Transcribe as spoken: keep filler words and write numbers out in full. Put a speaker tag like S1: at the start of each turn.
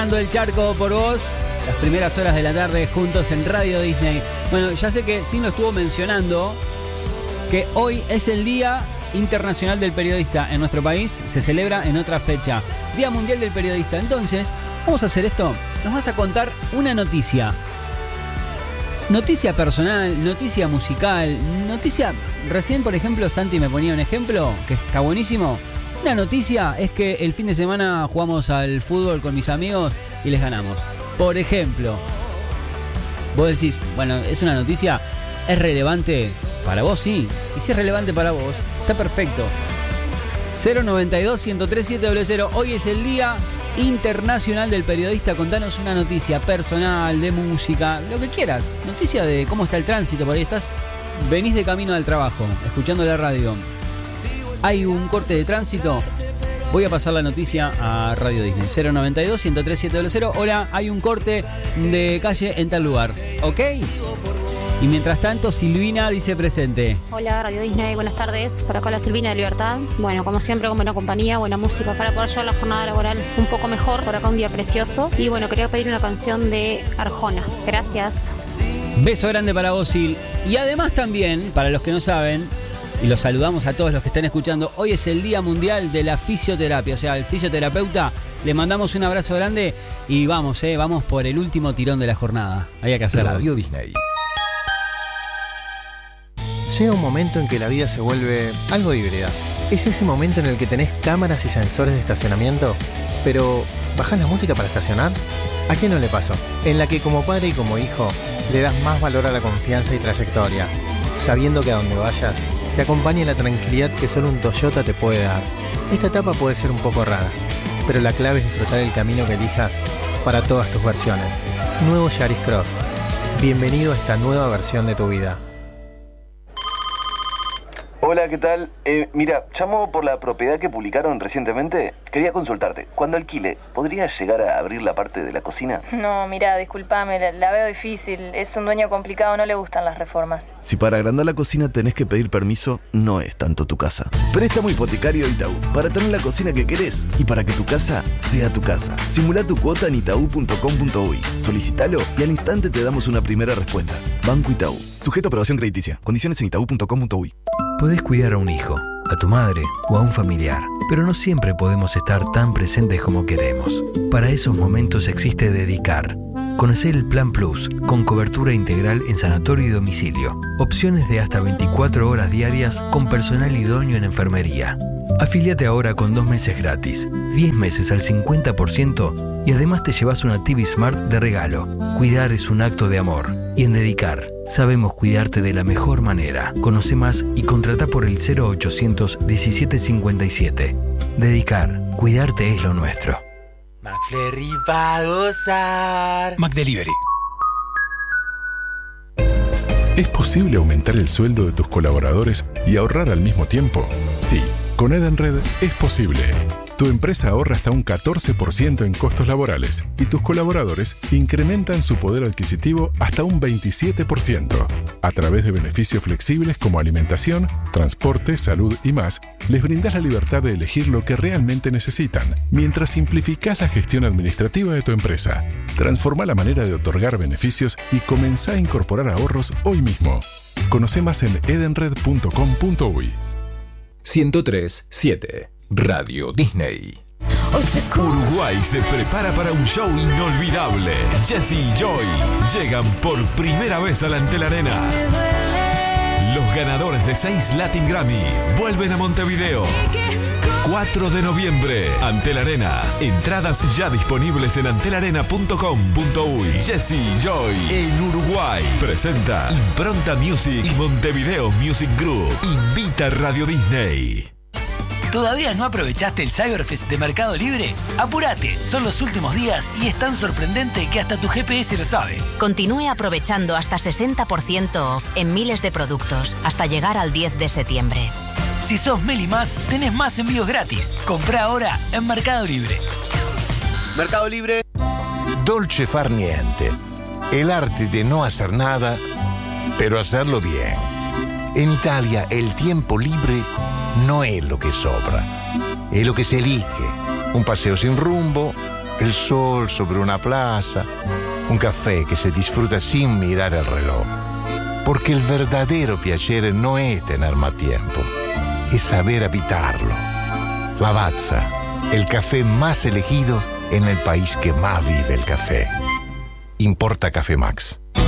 S1: El charco por vos, las primeras horas de la tarde juntos en Radio Disney. Bueno, ya sé que Sin lo estuvo mencionando que hoy es el Día Internacional del Periodista en nuestro país, se celebra en otra fecha, Día Mundial del Periodista. Entonces, vamos a hacer esto, nos vas a contar una noticia. Noticia personal, noticia musical, noticia... Recién, por ejemplo, Santi me ponía un ejemplo que está buenísimo. Una noticia es que el fin de semana jugamos al fútbol con mis amigos y les ganamos. Por ejemplo, vos decís, bueno, es una noticia, ¿es relevante para vos? Sí. Y si es relevante para vos, está perfecto. cero noventa y dos, ciento tres, siete cero cero. Hoy es el Día Internacional del Periodista. Contanos una noticia personal, de música, lo que quieras. Noticia de cómo está el tránsito, por ahí estás, venís de camino al trabajo, escuchando la radio. Hay un corte de tránsito. Voy a pasar la noticia a Radio Disney. cero noventa y dos, ciento tres, siete cero cero. Hola, hay un corte de calle en tal lugar. ¿Ok? Y mientras tanto, Silvina dice presente.
S2: Hola, Radio Disney, buenas tardes. Por acá la Silvina de Libertad. Bueno, como siempre, con buena compañía, buena música para poder llevar la jornada laboral un poco mejor. Por acá un día precioso. Y bueno, quería pedir una canción de Arjona. Gracias.
S1: Beso grande para vos, Sil. Y además también, para los que no saben, y los saludamos a todos los que están escuchando, hoy es el Día Mundial de la Fisioterapia. O sea, al fisioterapeuta le mandamos un abrazo grande y vamos, eh, vamos por el último tirón de la jornada. Había que hacerlo.
S3: Radio Disney. Llega un momento en que la vida se vuelve algo híbrida. Es ese momento en el que tenés cámaras y sensores de estacionamiento, pero ¿bajás la música para estacionar? ¿A quién no le pasó? En la que como padre y como hijo le das más valor a la confianza y trayectoria, sabiendo que a donde vayas te acompaña la tranquilidad que solo un Toyota te puede dar. Esta etapa puede ser un poco rara, pero la clave es disfrutar el camino que elijas para todas tus versiones. Nuevo Yaris Cross. Bienvenido a esta nueva versión de tu vida.
S4: Hola, ¿qué tal? Eh, mira, llamo por la propiedad que publicaron recientemente. Quería consultarte. Cuando alquile, ¿podría llegar a abrir la parte de la cocina?
S5: No, mira, discúlpame, la, la veo difícil. Es un dueño complicado, no le gustan las reformas.
S6: Si para agrandar la cocina tenés que pedir permiso, no es tanto tu casa. Préstamo hipotecario Itaú, para tener la cocina que querés y para que tu casa sea tu casa. Simulá tu cuota en itaú punto com punto uy. Solicítalo y al instante te damos una primera respuesta. Banco Itaú. Sujeto a aprobación crediticia. Condiciones en itaú punto com punto uy.
S7: Podés cuidar a un hijo, a tu madre o a un familiar, pero no siempre podemos estar tan presentes como queremos. Para esos momentos existe Dedicar. Conocé el Plan Plus, con cobertura integral en sanatorio y domicilio. Opciones de hasta veinticuatro horas diarias con personal idóneo en enfermería. Afíliate ahora con dos meses gratis, diez meses al cincuenta por ciento y además te llevas una T V Smart de regalo. Cuidar es un acto de amor. Y en Dedicar, sabemos cuidarte de la mejor manera. Conoce más y contrata por el cero ochocientos diecisiete cincuenta y siete. Dedicar, cuidarte es lo nuestro.
S8: McFlurry va a gozar.
S9: McDelivery. ¿Es posible aumentar el sueldo de tus colaboradores y ahorrar al mismo tiempo? Sí, con Edenred es posible. Tu empresa ahorra hasta un catorce por ciento en costos laborales y tus colaboradores incrementan su poder adquisitivo hasta un veintisiete por ciento. A través de beneficios flexibles como alimentación, transporte, salud y más, les brindas la libertad de elegir lo que realmente necesitan, mientras simplificás la gestión administrativa de tu empresa. Transforma la manera de otorgar beneficios y comenzá a incorporar ahorros hoy mismo. Conoce más en edenred punto com punto uy.
S10: ciento tres punto siete Radio Disney.
S11: Uruguay se prepara para un show inolvidable. Jesse y Joy llegan por primera vez a la Antel Arena. Los ganadores de seis Latin Grammy vuelven a Montevideo. cuatro de noviembre, Antel Arena. Entradas ya disponibles en antel arena punto com punto uy. Jesse y Joy en Uruguay. Presenta Impronta Music y Montevideo Music Group. Invita a Radio Disney.
S12: ¿Todavía no aprovechaste el Cyberfest de Mercado Libre? ¡Apúrate! Son los últimos días y es tan sorprendente que hasta tu G P S lo sabe.
S13: Continúe aprovechando hasta sesenta por ciento off en miles de productos hasta llegar al diez de septiembre.
S12: Si sos Meli Más, tenés más envíos gratis. Comprá ahora en Mercado Libre.
S4: Mercado Libre.
S14: Dolce far niente. El arte de no hacer nada, pero hacerlo bien. En Italia, el tiempo libre no es lo que sobra, es lo que se elige. Un paseo sin rumbo, el sol sobre una plaza, un café que se disfruta sin mirar el reloj. Porque el verdadero piacere no es tener más tiempo, es saber habitarlo. Lavazza, el café más elegido en el país que más vive el café. Importa Café Max.